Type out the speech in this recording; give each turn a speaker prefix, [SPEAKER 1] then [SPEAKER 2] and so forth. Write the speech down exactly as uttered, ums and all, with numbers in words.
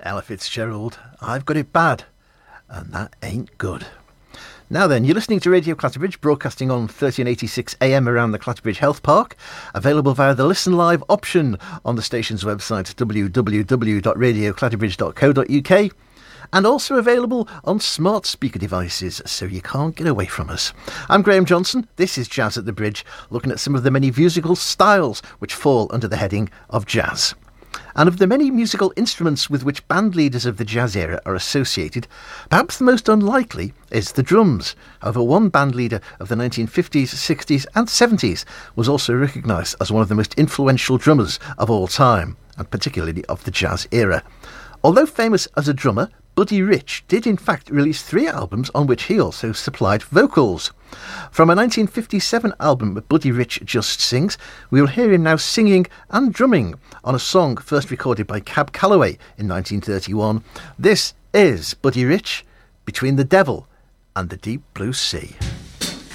[SPEAKER 1] Ella Fitzgerald, I've got it bad, and that ain't good. Now then, you're listening to Radio Clatterbridge, broadcasting on thirteen eighty-six A M around the Clatterbridge Health Park, available via the Listen Live option on the station's website, w w w dot radio clatterbridge dot co dot u k, and also available on smart speaker devices, so you can't get away from us. I'm Graham Johnson, this is Jazz at the Bridge, looking at some of the many musical styles which fall under the heading of jazz. And of the many musical instruments with which band leaders of the jazz era are associated, perhaps the most unlikely is the drums. However, one band leader of the nineteen fifties, sixties and seventies was also recognised as one of the most influential drummers of all time, and particularly of the jazz era. Although famous as a drummer, Buddy Rich did in fact release three albums on which he also supplied vocals. From a nineteen fifty-seven album, Buddy Rich Just Sings, we will hear him now singing and drumming on a song first recorded by Cab Calloway in nineteen thirty-one. This is Buddy Rich, Between the Devil and the Deep Blue Sea.